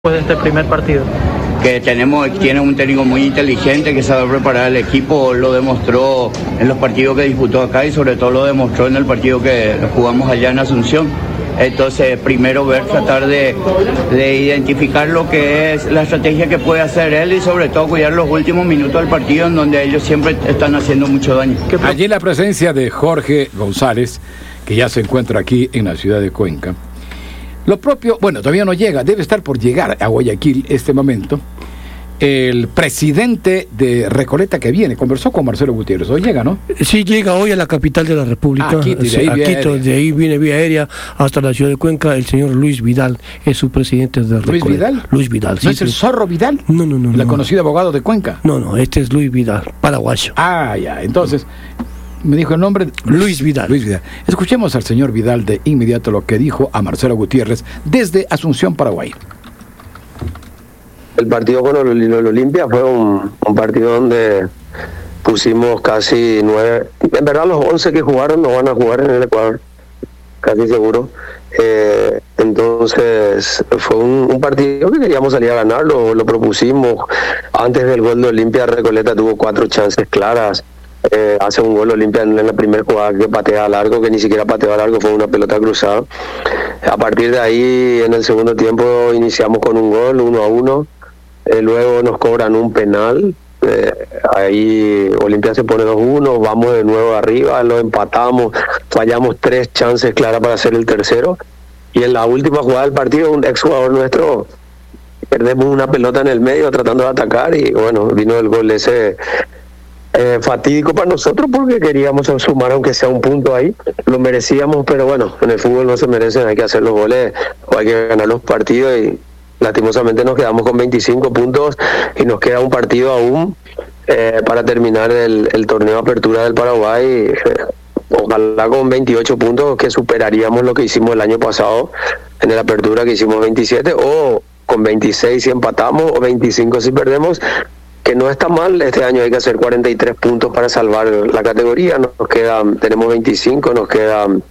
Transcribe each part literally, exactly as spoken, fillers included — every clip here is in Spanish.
Después de este primer partido? Que tenemos, tiene un técnico muy inteligente que sabe preparar al equipo, lo demostró en los partidos que disputó acá y sobre todo lo demostró en el partido que jugamos allá en Asunción. Entonces, primero ver, tratar de, de identificar lo que es la estrategia que puede hacer él y sobre todo cuidar los últimos minutos del partido en donde ellos siempre están haciendo mucho daño. Allí la presencia de Jorge González, que ya se encuentra aquí en la ciudad de Cuenca. Lo propio, bueno, todavía no llega, debe estar por llegar a Guayaquil este momento. El presidente de Recoleta que viene, conversó con Marcelo Gutiérrez, hoy llega, ¿no? Sí, llega hoy a la capital de la República, ah, Quito, de ahí, a Quito, de ahí viene vía aérea hasta la ciudad de Cuenca. El señor Luis Vidal es su presidente de Recoleta. ¿Luis Vidal? Luis Vidal, sí. ¿No es sí. el Zorro Vidal? No, no, no. ¿El no. conocido abogado de Cuenca? No, no, este es Luis Vidal, paraguayo. Ah, ya, entonces, me dijo el nombre... Luis Vidal. Luis Vidal. Escuchemos al señor Vidal de inmediato lo que dijo a Marcelo Gutiérrez desde Asunción, Paraguay. El partido con el, el Olimpia fue un, un partido donde pusimos casi nueve, en verdad los once que jugaron no van a jugar en el Ecuador, casi seguro. Eh, entonces fue un, un partido que queríamos salir a ganar, lo, lo propusimos. Antes del gol de Olimpia, Recoleta tuvo cuatro chances claras. Eh, hace un gol Olimpia en, en la primera jugada que patea a largo, que ni siquiera pateó a largo, fue una pelota cruzada. A partir de ahí, en el segundo tiempo, iniciamos con un gol, uno a uno. Eh, luego nos cobran un penal, eh, ahí Olimpia se pone dos uno, vamos de nuevo arriba, lo empatamos, fallamos tres chances claras para hacer el tercero, y en la última jugada del partido un exjugador nuestro perdemos una pelota en el medio tratando de atacar y bueno, vino el gol ese eh, fatídico para nosotros porque queríamos sumar aunque sea un punto ahí, lo merecíamos, pero bueno, en el fútbol no se merecen, hay que hacer los goles o hay que ganar los partidos y lastimosamente nos quedamos con veinticinco puntos y nos queda un partido aún eh, para terminar el, el torneo de apertura del Paraguay. Eh, ojalá con veintiocho puntos que superaríamos lo que hicimos el año pasado en la apertura que hicimos veintisiete, o con veintiséis si empatamos o veinticinco si perdemos, que no está mal. Este año hay que hacer cuarenta y tres puntos para salvar la categoría. Nos quedan, tenemos veinticinco, nos quedan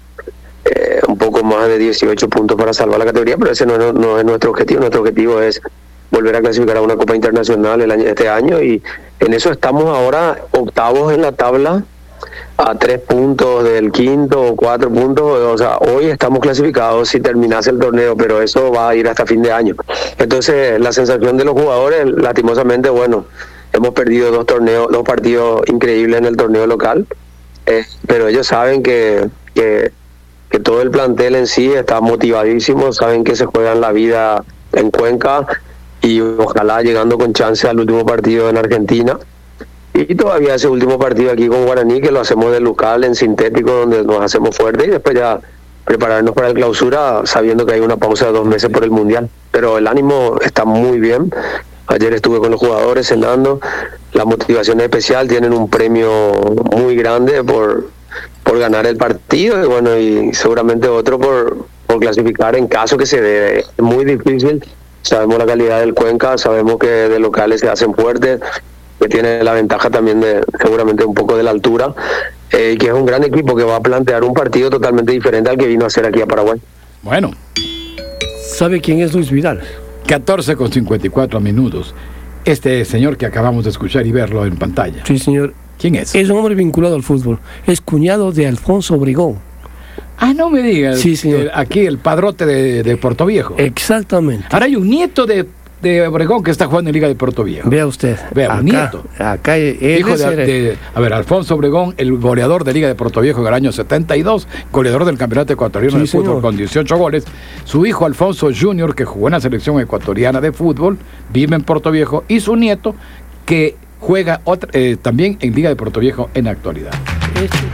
Eh, un poco más de dieciocho puntos para salvar la categoría, pero ese no, no, no es nuestro objetivo. Nuestro objetivo es volver a clasificar a una Copa Internacional el año, este año, y en eso estamos ahora octavos en la tabla, a tres puntos del quinto o cuatro puntos. O sea, hoy estamos clasificados si terminase el torneo, pero eso va a ir hasta fin de año. Entonces la sensación de los jugadores, lastimosamente, bueno, hemos perdido dos torneos, dos partidos increíbles en el torneo local, eh, pero ellos saben que, que que todo el plantel en sí está motivadísimo, saben que se juegan la vida en Cuenca y ojalá llegando con chance al último partido en Argentina. Y todavía ese último partido aquí con Guaraní, que lo hacemos de local, en sintético, donde nos hacemos fuertes y después ya prepararnos para el clausura, sabiendo que hay una pausa de dos meses por el Mundial. Pero el ánimo está muy bien. Ayer estuve con los jugadores cenando, la motivación es especial, tienen un premio muy grande por... por ganar el partido y bueno, y seguramente otro por, por clasificar en caso que se dé. Es muy difícil, sabemos la calidad del Cuenca, sabemos que de locales se hacen fuertes, que tiene la ventaja también de seguramente un poco de la altura, eh, y que es un gran equipo que va a plantear un partido totalmente diferente al que vino a hacer aquí a Paraguay. Bueno, ¿Sabe quién es Luis Vidal? catorce con cincuenta y cuatro minutos. Este señor que acabamos de escuchar y verlo en pantalla. Sí, señor. ¿Quién es? Es un hombre vinculado al fútbol. Es cuñado de Alfonso Obregón. Ah, no me digas. Sí, señor. El, aquí el padrote de, de Puerto Viejo. Exactamente. Ahora hay un nieto de, de Obregón que está jugando en Liga de Puerto Viejo. Vea usted. Vea, acá, un nieto. Acá él Hijo es de, el- de, a ver, Alfonso Obregón, el goleador de Liga de Puerto Viejo en el año setenta y dos, goleador del Campeonato Ecuatoriano Sí, de Fútbol señor. con dieciocho goles. Su hijo Alfonso junior, que jugó en la selección ecuatoriana de fútbol, vive en Puerto Viejo, y su nieto, que juega otra, eh, también en Liga de Puerto Viejo en la actualidad. es-